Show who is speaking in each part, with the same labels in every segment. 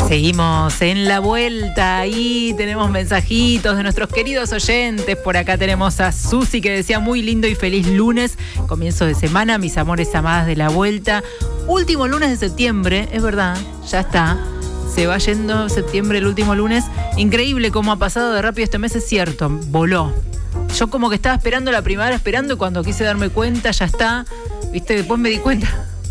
Speaker 1: Seguimos en la vuelta, ahí tenemos mensajitos de nuestros queridos oyentes. Por acá tenemos a Susi que decía muy lindo y feliz lunes, comienzo de semana, mis amores amadas de la vuelta. Último lunes de septiembre, es verdad, ya está. Se va yendo septiembre, el último lunes. Increíble cómo ha pasado de rápido este mes, es cierto, voló. Yo como que estaba esperando la primavera, esperando, y cuando quise darme cuenta, ya está. ¿Viste? Después me di cuenta.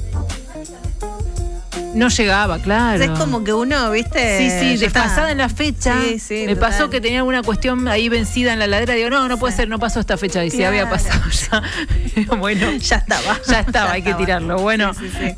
Speaker 1: No llegaba, claro.
Speaker 2: Es como que uno, ¿viste?
Speaker 1: Sí, desfasada en la fecha.
Speaker 2: Sí,
Speaker 1: me pasó que tenía alguna cuestión ahí vencida en la heladera. Digo, no puede ser, no pasó esta fecha. Y si había pasado ya. Bueno,
Speaker 2: ya estaba.
Speaker 1: Hay que tirarlo. Bueno,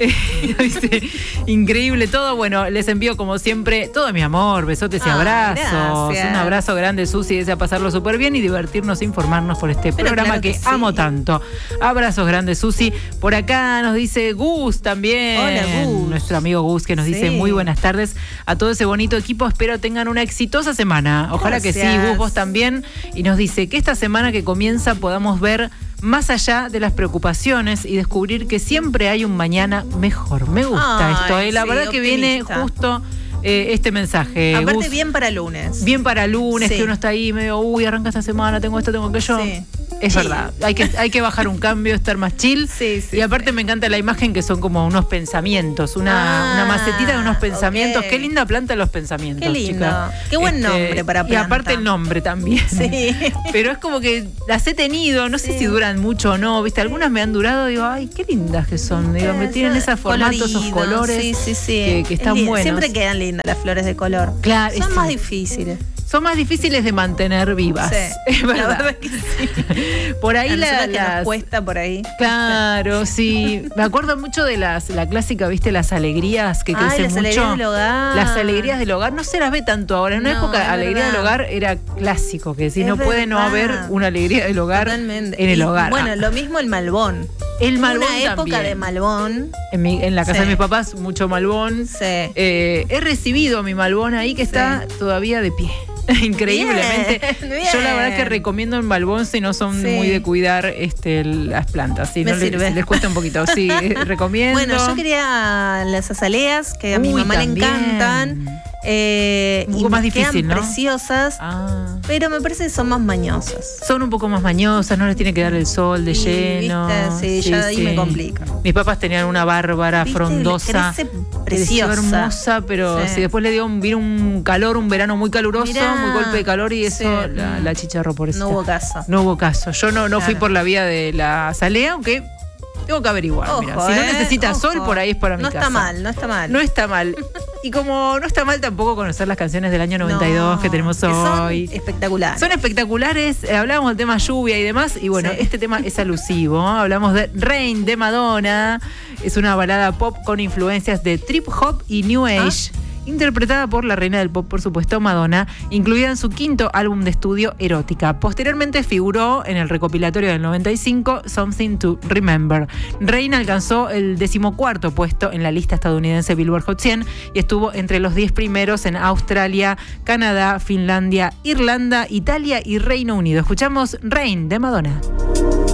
Speaker 1: dice, increíble todo. Bueno, les envío como siempre todo mi amor, besotes y abrazos. Gracias. Un abrazo grande, Susi. Desea pasarlo súper bien y divertirnos e informarnos por este programa claro que amo tanto. Abrazos grandes, Susi. Por acá nos dice Gus también.
Speaker 2: Hola, Gus.
Speaker 1: Nuestro amigo Gus que nos dice muy buenas tardes a todo ese bonito equipo, espero tengan una exitosa semana. Ojalá que sí, Gus, vos también. Y nos dice que esta semana que comienza podamos ver más allá de las preocupaciones y descubrir que siempre hay un mañana mejor. Me gusta esto, la verdad que viene justo este mensaje.
Speaker 2: Aparte
Speaker 1: Gus,
Speaker 2: bien para lunes.
Speaker 1: Bien para lunes, que uno está ahí medio, arranca esta semana, tengo esto, tengo aquello. Sí. Es verdad, hay que bajar un cambio, estar más chill. Y aparte me encanta la imagen que son como unos pensamientos, una macetita de unos pensamientos. Qué linda planta los pensamientos.
Speaker 2: Qué lindo.
Speaker 1: Chica.
Speaker 2: Qué buen nombre para planta.
Speaker 1: Y aparte el nombre también. Sí. Pero es como que las he tenido, no sé si duran mucho o no, ¿viste? Algunas me han durado, digo, ay, qué lindas que son. Digo, me tienen esos formatos, esos colores que están buenos.
Speaker 2: Siempre quedan lindas las flores de color.
Speaker 1: Claro.
Speaker 2: Son más difíciles.
Speaker 1: Son más difíciles de mantener vivas.
Speaker 2: Sí,
Speaker 1: es verdad.
Speaker 2: La verdad que sí.
Speaker 1: Por ahí
Speaker 2: que nos cuesta por ahí.
Speaker 1: Claro, sí. Me acuerdo mucho de la clásica, ¿viste? Las alegrías que crecen mucho. Las alegrías del hogar. Las alegrías del hogar. No se las ve tanto ahora. En una época, alegría del hogar era clásico. Que si no puede no haber una alegría del hogar en el hogar.
Speaker 2: Bueno, lo mismo el Malbón.
Speaker 1: El Malbón
Speaker 2: una época
Speaker 1: también.
Speaker 2: De Malbón.
Speaker 1: En la casa de mis papás, mucho Malbón.
Speaker 2: Sí.
Speaker 1: He recibido mi Malbón ahí que está todavía de pie. Increíblemente. Bien. Yo la verdad que recomiendo el Malbón si no son muy de cuidar las plantas. Si les cuesta un poquito. Sí, recomiendo.
Speaker 2: Bueno, yo quería las azaleas, que a mi mamá le encantan.
Speaker 1: Un poco más difícil, ¿no?
Speaker 2: Preciosas, pero me parece que son más mañosas.
Speaker 1: Son un poco más mañosas, no les tiene que dar el sol de lleno.
Speaker 2: ¿Viste? Sí, ya ahí me complica.
Speaker 1: Mis papás tenían una bárbara frondosa.
Speaker 2: Crece preciosa.
Speaker 1: Hermosa, pero si después vino un calor, un verano muy caluroso, muy golpe de calor y eso la chicharró por eso.
Speaker 2: No hubo caso.
Speaker 1: No hubo caso. Yo no fui por la vía de la azalea, aunque tengo que averiguar. Mira, si no necesita sol, por ahí es para mi casa.
Speaker 2: No está mal.
Speaker 1: No está mal. Y como no está mal tampoco conocer las canciones del año 92 que tenemos hoy.
Speaker 2: Son espectaculares.
Speaker 1: Son espectaculares. Hablábamos del tema lluvia y demás. Y bueno, este tema es alusivo. Hablamos de Rain de Madonna. Es una balada pop con influencias de trip hop y new age. Interpretada por la reina del pop, por supuesto, Madonna, incluida en su quinto álbum de estudio, Erótica. Posteriormente figuró en el recopilatorio del 95, Something to Remember. Rain alcanzó el 14º puesto en la lista estadounidense Billboard Hot 100 y estuvo entre los 10 primeros en Australia, Canadá, Finlandia, Irlanda, Italia y Reino Unido. Escuchamos Rain de Madonna.